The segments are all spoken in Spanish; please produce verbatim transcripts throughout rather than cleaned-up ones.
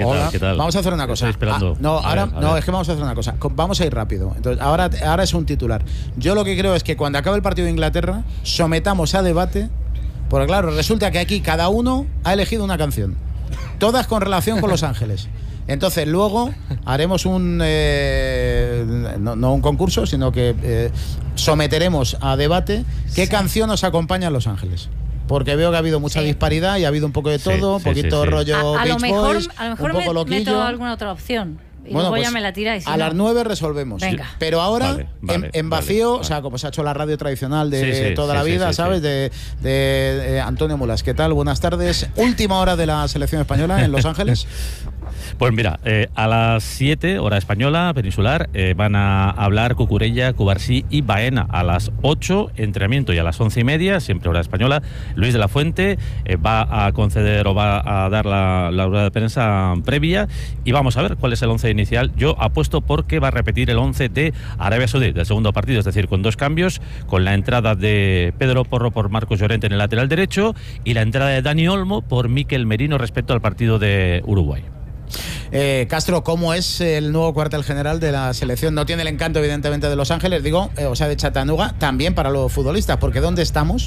¿qué tal? ¿Qué tal? Vamos a hacer una cosa. Estoy esperando. Ah, no, A ahora ver, a no, ver. es que vamos a hacer una cosa. Vamos a ir rápido. Entonces, ahora, ahora es un titular. Yo lo que creo es que cuando acabe el partido de Inglaterra, sometamos a debate, porque claro, resulta que aquí cada uno ha elegido una canción, todas con relación con Los Ángeles. Entonces luego haremos un eh, no, no un concurso, sino que eh, someteremos a debate qué sí. canción nos acompaña en Los Ángeles. Porque veo que ha habido mucha sí. disparidad y ha habido un poco de todo, sí, un poquito sí, sí. rollo a, a Beach lo mejor, Boys, a lo mejor un poco me, loquillo. meto alguna otra opción. Y bueno, luego pues ya me la tiráis. A ¿no? las nueve resolvemos. Venga. Pero ahora, vale, vale, en, en vacío, vale, o sea, como se ha hecho la radio tradicional de sí, sí, toda sí, la vida, sí, sí, ¿sabes? sí. De, de, de Antonio Mulas. ¿Qué tal? Buenas tardes. Última hora de la selección española en Los Ángeles. Pues mira, eh, a las siete, hora española, peninsular, eh, van a hablar Cucurella, Cubarsí y Baena. A las ocho, entrenamiento, y a las once y media, siempre hora española, Luis de la Fuente eh, va a conceder o va a dar la, la rueda de prensa previa y vamos a ver cuál es el once inicial. Yo apuesto porque va a repetir el once de Arabia Saudí, del segundo partido, es decir, con dos cambios, con la entrada de Pedro Porro por Marcos Llorente en el lateral derecho y la entrada de Dani Olmo por Mikel Merino respecto al partido de Uruguay. Eh, Castro, ¿cómo es el nuevo cuartel general de la selección? No tiene el encanto, evidentemente, de Los Ángeles, digo, eh, o sea, de Chattanooga, también para los futbolistas, porque ¿dónde estamos?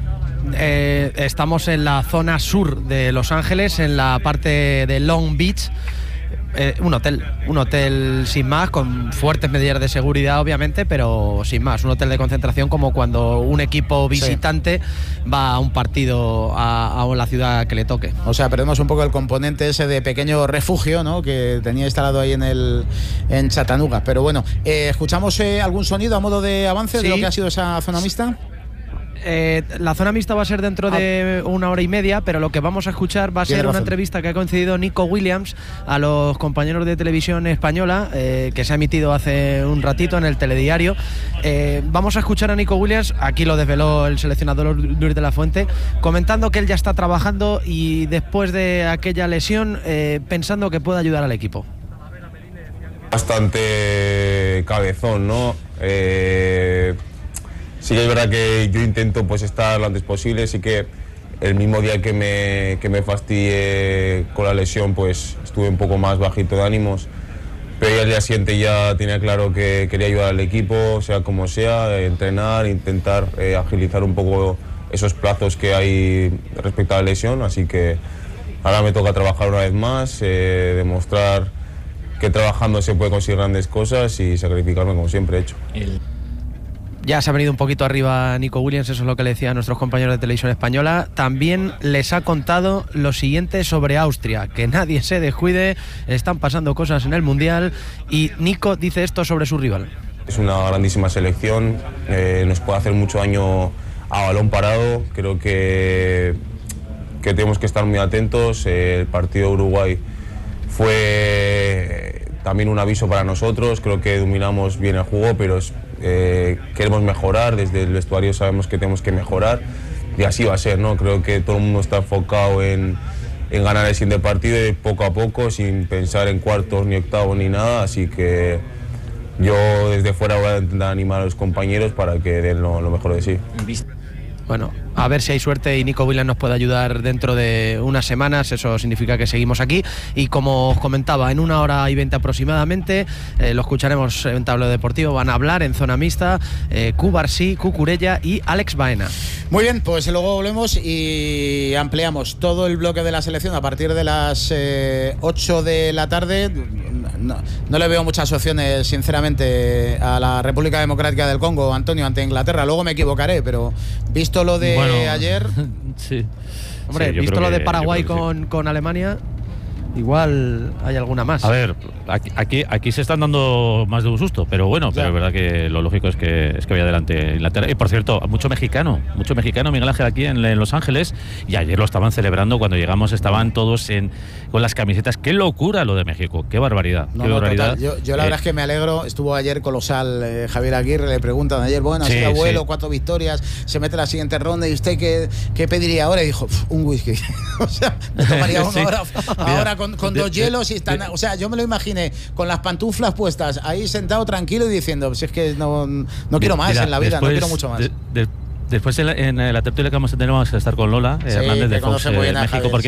Eh, estamos en la zona sur de Los Ángeles, en la parte de Long Beach. Eh, un hotel, un hotel sin más, con fuertes medidas de seguridad obviamente, pero sin más, un hotel de concentración como cuando un equipo visitante sí. va a un partido a, a la ciudad que le toque. O sea, perdemos un poco el componente ese de pequeño refugio, ¿no?, que tenía instalado ahí en el en Chattanooga. Pero bueno, eh, ¿escuchamos eh, algún sonido a modo de avance sí. de lo que ha sido esa zona mixta? Eh, la zona mixta va a ser dentro de una hora y media, pero lo que vamos a escuchar va a ser razón. una entrevista que ha concedido Nico Williams a los compañeros de televisión española, eh, que se ha emitido hace un ratito en el telediario. Eh, vamos a escuchar a Nico Williams, aquí lo desveló el seleccionador Luis de la Fuente, comentando que él ya está trabajando y después de aquella lesión, eh, pensando que puede ayudar al equipo. Bastante cabezón, ¿no? Eh... Sí que es verdad que yo intento pues estar lo antes posible, sí que el mismo día que me, que me fastidié con la lesión pues estuve un poco más bajito de ánimos, pero ya al día siguiente ya tenía claro que quería ayudar al equipo, sea como sea, entrenar, intentar eh, agilizar un poco esos plazos que hay respecto a la lesión, así que ahora me toca trabajar una vez más, eh, demostrar que trabajando se puede conseguir grandes cosas y sacrificarme como siempre he hecho. El... Ya se ha venido un poquito arriba Nico Williams, eso es lo que le decía a nuestros compañeros de televisión española. También les ha contado lo siguiente sobre Austria, que nadie se descuide, están pasando cosas en el Mundial y Nico dice esto sobre su rival. Es una grandísima selección, eh, nos puede hacer mucho daño a balón parado, creo que, que tenemos que estar muy atentos. Eh, el partido de Uruguay fue también un aviso para nosotros, creo que dominamos bien el juego, pero es, eh, queremos mejorar, desde el vestuario sabemos que tenemos que mejorar y así va a ser, ¿no? Creo que todo el mundo está enfocado en, en ganar el siguiente partido y poco a poco, sin pensar en cuartos ni octavos ni nada, así que yo desde fuera voy a intentar animar a los compañeros para que den lo, lo mejor de sí. Bueno, a ver si hay suerte y Nico Williams nos puede ayudar dentro de unas semanas, eso significa que seguimos aquí y como os comentaba, en una hora y veinte aproximadamente eh, lo escucharemos en Tablero Deportivo, van a hablar en zona mixta eh, Cubarsí, Cucurella y Alex Baena. Muy bien, pues luego volvemos y ampliamos todo el bloque de la selección a partir de las eh, ocho de la tarde. No, no le veo muchas opciones, sinceramente, a la República Democrática del Congo, Antonio, ante Inglaterra. Luego me equivocaré, pero visto lo de bueno, ayer... Sí. Hombre, sí, visto lo de que, Paraguay con, sí. con Alemania, igual hay alguna más. A ver, aquí, aquí, aquí se están dando más de un susto, pero bueno, pero es verdad que lo lógico es que es que vaya adelante Inglaterra. Y por cierto, mucho mexicano, mucho mexicano, Miguel Ángel, aquí en, en Los Ángeles, y ayer lo estaban celebrando cuando llegamos, estaban todos en con las camisetas. Qué locura lo de México, qué barbaridad. No, qué no, barbaridad. Yo, yo la eh, verdad es que me alegro, estuvo ayer colosal eh, Javier Aguirre, le preguntan ayer, bueno, sí, ha sido abuelo, sí. cuatro victorias, se mete la siguiente ronda, ¿y usted qué, qué pediría ahora? Y dijo, un whisky. O sea, me tomaría uno sí. ahora, ahora con, con dos hielos y están, o sea, yo me lo imaginé con las pantuflas puestas, ahí sentado tranquilo y diciendo, si es que no, no quiero más Mira, en la vida, después, no quiero mucho más. De, de, después en la, en la tertulia que vamos a tener vamos a estar con Lola sí, Hernández de Fox eh, Javier, México, porque sí.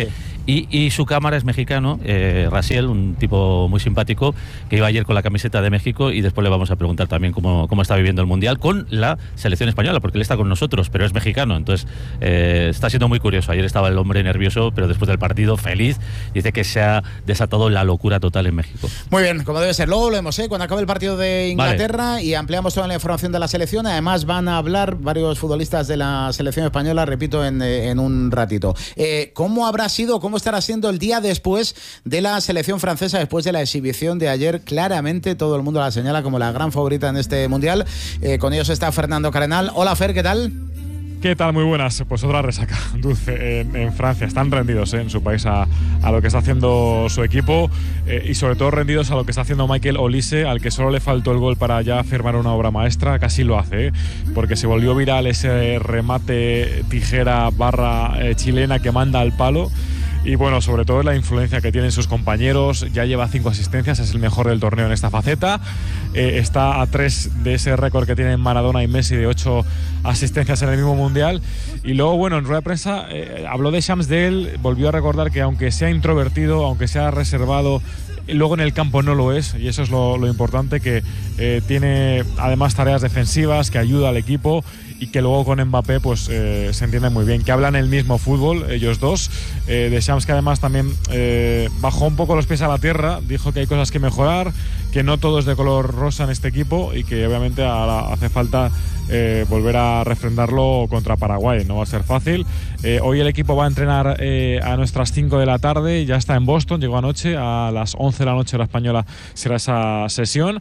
Y, y su cámara es mexicano, eh, Raciel, un tipo muy simpático, que iba ayer con la camiseta de México, y después le vamos a preguntar también cómo, cómo está viviendo el Mundial con la selección española, porque él está con nosotros, pero es mexicano, entonces eh, está siendo muy curioso. Ayer estaba el hombre nervioso, pero después del partido feliz. Dice que se ha desatado la locura total en México. Muy bien, como debe ser. Luego lo vemos, ¿eh? Cuando acabe el partido de Inglaterra, vale. Y ampliamos toda la información de la selección. Además van a hablar varios futbolistas de la selección española, repito, en, en un ratito. Eh, ¿Cómo habrá sido, cómo estará siendo el día después de la selección francesa, después de la exhibición de ayer? Claramente todo el mundo la señala como la gran favorita en este Mundial. Eh, con ellos está Fernando Carenal. Hola, Fer, ¿qué tal? ¿Qué tal? Muy buenas. Pues otra resaca dulce en, en Francia. Están rendidos ¿eh? en su país a, a lo que está haciendo su equipo eh, y sobre todo rendidos a lo que está haciendo Michael Olise, al que solo le faltó el gol para ya firmar una obra maestra. Casi lo hace, ¿eh? porque se volvió viral ese remate tijera barra eh, chilena que manda al palo. Y bueno, sobre todo la influencia que tienen sus compañeros. Ya lleva cinco asistencias, es el mejor del torneo en esta faceta. Eh, está a tres de ese récord que tienen Maradona y Messi de ocho asistencias en el mismo Mundial. Y luego, bueno, en rueda de prensa eh, habló de Shams de él, volvió a recordar que aunque sea introvertido, aunque sea reservado, luego en el campo no lo es, y eso es lo, lo importante, que eh, tiene además tareas defensivas, que ayuda al equipo, y que luego con Mbappé pues eh, se entiende muy bien, que hablan el mismo fútbol ellos dos. eh, de Shams, que además también eh, bajó un poco los pies a la tierra, dijo que hay cosas que mejorar, que no todo es de color rosa en este equipo y que obviamente ahora hace falta eh, volver a refrendarlo contra Paraguay. No va a ser fácil. Eh, hoy el equipo va a entrenar eh, a nuestras cinco de la tarde, ya está en Boston, llegó anoche, a las once de la noche la española será esa sesión.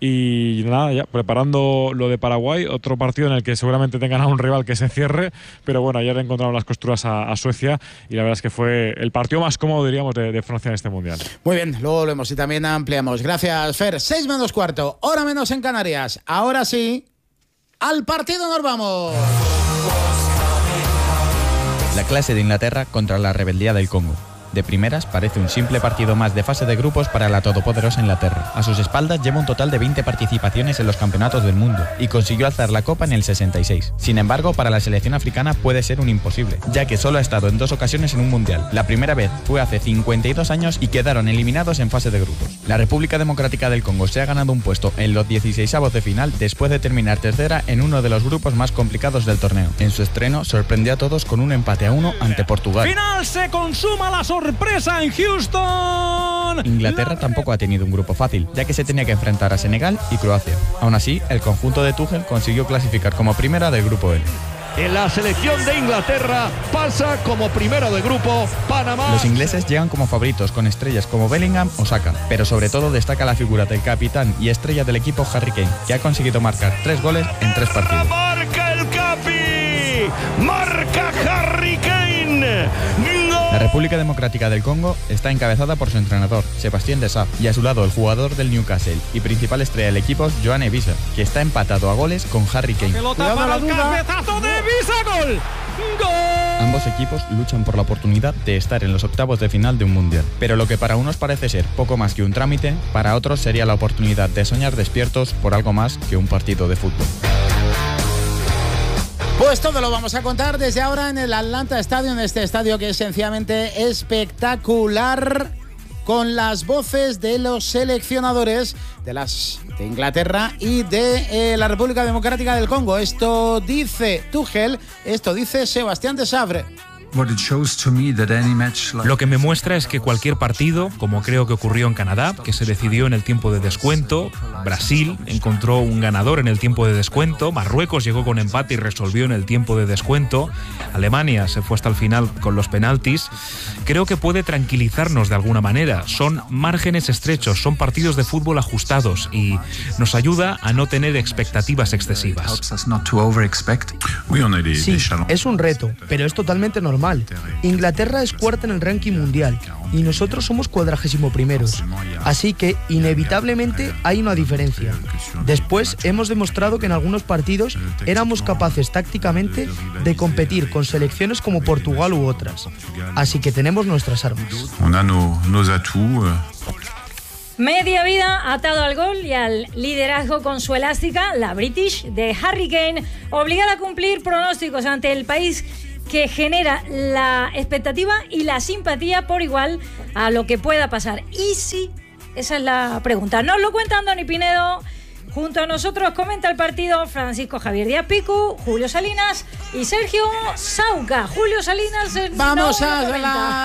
Y nada, ya preparando lo de Paraguay, otro partido en el que seguramente tengan a un rival que se cierre, pero bueno, ayer encontraron las costuras a, a Suecia y la verdad es que fue el partido más cómodo, diríamos, de, de Francia en este Mundial. Muy bien, luego volvemos y también ampliamos. Gracias, Fer. Seis menos cuarto, hora menos en Canarias. Ahora sí, al partido nos vamos. La clase de Inglaterra contra la rebeldía del Congo. De primeras, parece un simple partido más de fase de grupos para la todopoderosa Inglaterra. A sus espaldas lleva un total de veinte participaciones en los campeonatos del mundo y consiguió alzar la copa en el sesenta y seis. Sin embargo, para la selección africana puede ser un imposible, ya que solo ha estado en dos ocasiones en un mundial. La primera vez fue hace cincuenta y dos años y quedaron eliminados en fase de grupos. La República Democrática del Congo se ha ganado un puesto en los dieciseisavos de final después de terminar tercera en uno de los grupos más complicados del torneo. En su estreno sorprendió a todos con un empate a uno ante Portugal. Final se consuma la sorpresa. Sorpresa en Houston. Inglaterra tampoco ha tenido un grupo fácil, ya que se tenía que enfrentar a Senegal y Croacia. Aún así, el conjunto de Tuchel consiguió clasificar como primera del grupo L. En la selección de Inglaterra pasa como primero de grupo Panamá. Los ingleses llegan como favoritos con estrellas como Bellingham o Saka, pero sobre todo destaca la figura del capitán y estrella del equipo Harry Kane, que ha conseguido marcar tres goles en tres partidos. ¡Marca el Capi! ¡Marca Harry Kane! La República Democrática del Congo está encabezada por su entrenador, Sebastien Desailly, y a su lado el jugador del Newcastle y principal estrella del equipo, Joan Wissa, que está empatado a goles con Harry Kane. Pelota para el cabezazo de Wissa, gol. ¡Gol! Ambos equipos luchan por la oportunidad de estar en los octavos de final de un mundial. Pero lo que para unos parece ser poco más que un trámite, para otros sería la oportunidad de soñar despiertos por algo más que un partido de fútbol. Pues todo lo vamos a contar desde ahora en el Atlanta Stadium, este estadio que es sencillamente espectacular, con las voces de los seleccionadores de las de Inglaterra y de eh, la República Democrática del Congo. Esto dice Tuchel, esto dice Sebastien Desailly. Lo que me muestra es que cualquier partido, como creo que ocurrió en Canadá, que se decidió en el tiempo de descuento, Brasil encontró un ganador en el tiempo de descuento, Marruecos llegó con empate y resolvió en el tiempo de descuento, Alemania se fue hasta el final con los penaltis, creo que puede tranquilizarnos de alguna manera. Son márgenes estrechos, son partidos de fútbol ajustados y nos ayuda a no tener expectativas excesivas. Sí, es un reto, pero es totalmente normal. Inglaterra es cuarta en el ranking mundial y nosotros somos cuadragésimo primeros. Así que, inevitablemente, hay una diferencia. Después, hemos demostrado que en algunos partidos éramos capaces tácticamente de competir con selecciones como Portugal u otras. Así que tenemos nuestras armas. Media vida atado al gol y al liderazgo con su elástica, la British de Harry Kane, obligada a cumplir pronósticos ante el país que genera la expectativa y la simpatía por igual a lo que pueda pasar. Y sí, esa es la pregunta. Nos lo cuenta Andoni Pinedo. Junto a nosotros comenta el partido Francisco Javier Díaz Picu, Julio Salinas y Sergio Sauca. Julio Salinas. Vamos no a lo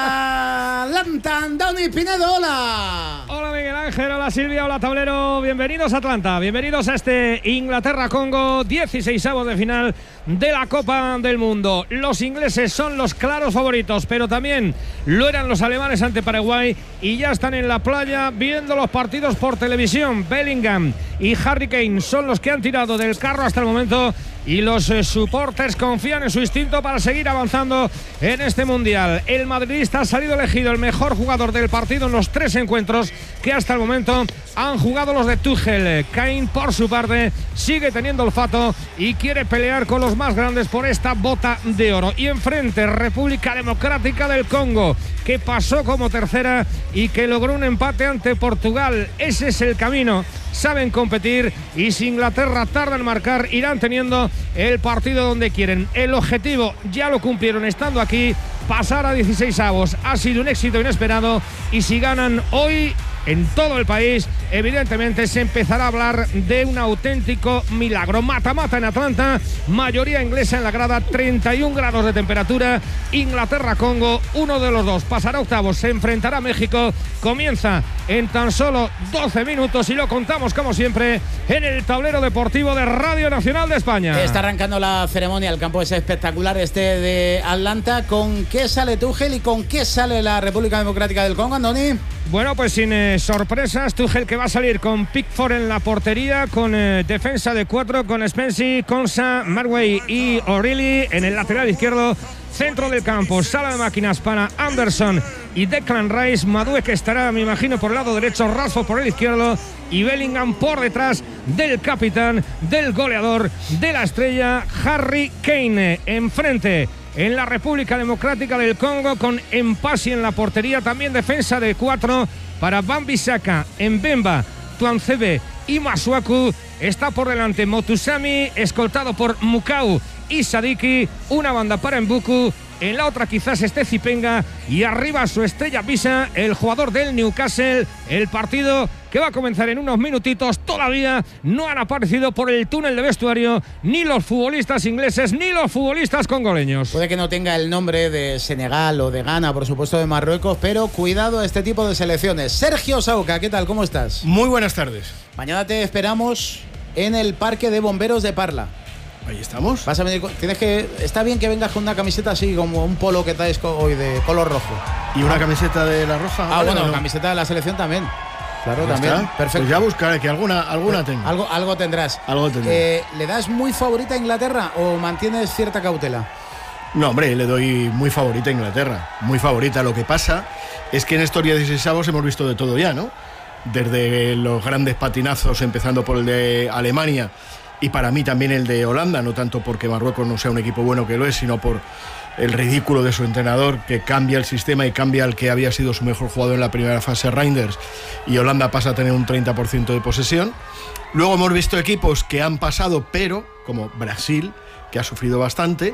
la Atlanta, Andoni Pinedo, hola. Hola Miguel Ángel, hola Silvia, hola tablero. Bienvenidos a Atlanta, bienvenidos a este Inglaterra-Congo, dieciseisavos de final de la Copa del Mundo. Los ingleses son los claros favoritos, pero también lo eran los alemanes ante Paraguay y ya están en la playa viendo los partidos por televisión. Bellingham y Harry Kane son los que han tirado del carro hasta el momento y los eh, supporters confían en su instinto para seguir avanzando en este Mundial. El madridista ha salido elegido el mejor jugador del partido en los tres encuentros que hasta el momento han jugado los de Tuchel. Kane, por su parte, sigue teniendo olfato y quiere pelear con los más grandes por esta bota de oro. Y enfrente, República Democrática del Congo, que pasó como tercera y que logró un empate ante Portugal. Ese es el camino. Saben competir y si Inglaterra tarda en marcar, irán teniendo el partido donde quieren. El objetivo ya lo cumplieron estando aquí, pasar a dieciseisavos. Ha sido un éxito inesperado y si ganan hoy en todo el país, evidentemente se empezará a hablar de un auténtico milagro. Mata-mata en Atlanta, mayoría inglesa en la grada, treinta y un grados de temperatura. Inglaterra-Congo, uno de los dos pasará octavos, se enfrentará a México. Comienza en tan solo doce minutos y lo contamos como siempre en el tablero deportivo de Radio Nacional de España. Está arrancando la ceremonia, el campo es espectacular este de Atlanta. ¿Con qué sale Tuchel y con qué sale la República Democrática del Congo, Andoni? Bueno, pues sin eh, sorpresas, Tuchel que va a salir con Pickford en la portería, con eh, defensa de cuatro, con Spencer, Konsa, Marway y O'Reilly en el lateral izquierdo. Centro del campo, sala de máquinas para Anderson y Declan Rice. Madueke que estará, me imagino, por el lado derecho, Rashford por el izquierdo y Bellingham por detrás del capitán, del goleador, de la estrella, Harry Kane. Enfrente, en la República Democrática del Congo, con Mpasi en la portería, también defensa de cuatro para Wan-Bissaka, Mbemba, Tuanzebe y Masuaku. Está por delante Motusami, escoltado por Mukau y Sadiki, una banda para Mbuku, en la otra quizás esté Zipenga y arriba su estrella Pisa, el jugador del Newcastle. El partido que va a comenzar en unos minutitos, todavía no han aparecido por el túnel de vestuario ni los futbolistas ingleses ni los futbolistas congoleños. Puede que no tenga el nombre de Senegal o de Ghana, por supuesto de Marruecos, pero cuidado a este tipo de selecciones. Sergio Sauca, ¿qué tal? ¿Cómo estás? Muy buenas tardes. Mañana te esperamos en el Parque de Bomberos de Parla. Ahí estamos. Vas a venir, tienes que, está bien que vengas con una camiseta así como un polo que traes hoy de color rojo. ¿Y una ah. camiseta de la roja? Ah, bueno, no. Camiseta de la selección también. Claro, también. Está. Perfecto. Pues ya buscaré que alguna, alguna tenga. Algo, algo tendrás. Algo tendré. Eh, ¿Le das muy favorita a Inglaterra o mantienes cierta cautela? No, hombre, le doy muy favorita a Inglaterra. Muy favorita. Lo que pasa es que en estos dieciseisavos hemos visto de todo ya, ¿no? Desde los grandes patinazos, empezando por el de Alemania y para mí también el de Holanda, no tanto porque Marruecos no sea un equipo bueno, que lo es, sino por el ridículo de su entrenador, que cambia el sistema y cambia al que había sido su mejor jugador en la primera fase, Reinders, y Holanda pasa a tener un treinta por ciento de posesión. Luego hemos visto equipos que han pasado, pero como Brasil, que ha sufrido bastante.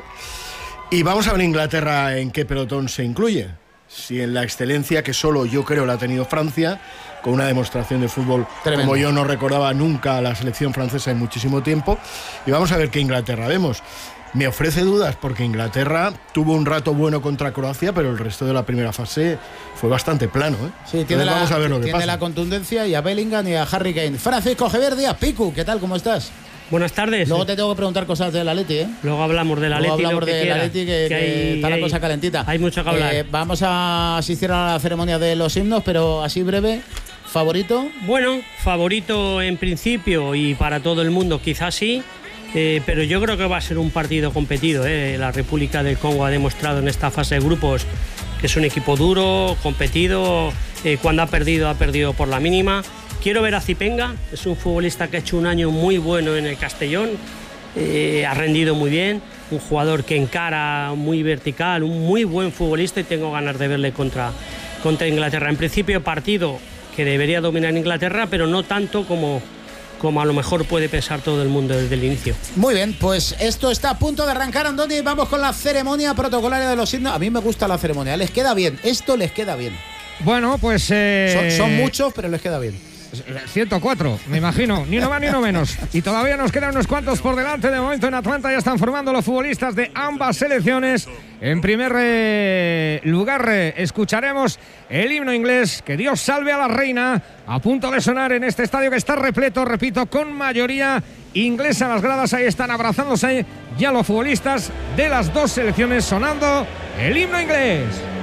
Y vamos a ver Inglaterra en qué pelotón se incluye. Si en la excelencia, que solo yo creo la ha tenido Francia, con una demostración de fútbol tremendo, como yo no recordaba nunca a la selección francesa en muchísimo tiempo. Y vamos a ver qué Inglaterra vemos. Me ofrece dudas porque Inglaterra tuvo un rato bueno contra Croacia, pero el resto de la primera fase fue bastante plano, ¿eh? Sí, tiene, la, vamos a ver lo que tiene pasa. la contundencia y a Bellingham y a Harry Kane. Francisco Javier Díaz Picu, ¿qué tal? ¿Cómo estás? Buenas tardes. Luego te tengo que preguntar cosas del Atleti, ¿eh? Luego hablamos del Atleti. Luego hablamos lo que del Atleti, que, que, que hay, está la hay, cosa calentita. Hay mucho que hablar. Eh, vamos a asistir a la ceremonia de los himnos, pero así breve. ¿Favorito? Bueno, favorito en principio y para todo el mundo quizás sí, eh, pero yo creo que va a ser un partido competido. Eh. La República del Congo ha demostrado en esta fase de grupos que es un equipo duro, competido, eh, cuando ha perdido, ha perdido por la mínima. Quiero ver a Zipenga, es un futbolista que ha hecho un año muy bueno en el Castellón, eh, ha rendido muy bien, un jugador que encara muy vertical, un muy buen futbolista y tengo ganas de verle contra, contra Inglaterra. En principio partido que debería dominar Inglaterra, pero no tanto como, como a lo mejor puede pensar todo el mundo desde el inicio. Muy bien, pues esto está a punto de arrancar, Andoni. Vamos con la ceremonia protocolaria de los himnos. A mí me gusta la ceremonia, les queda bien, esto les queda bien. Bueno, pues... Eh... Son, son muchos, pero les queda bien. ciento cuatro, me imagino, ni uno más ni uno menos. Y todavía nos quedan unos cuantos por delante. De momento en Atlanta ya están formando los futbolistas de ambas selecciones. En primer eh, lugar eh, escucharemos el himno inglés, Que Dios salve a la reina, a punto de sonar en este estadio que está repleto, repito, con mayoría inglesa. Las gradas ahí están abrazándose ya los futbolistas de las dos selecciones sonando el himno inglés.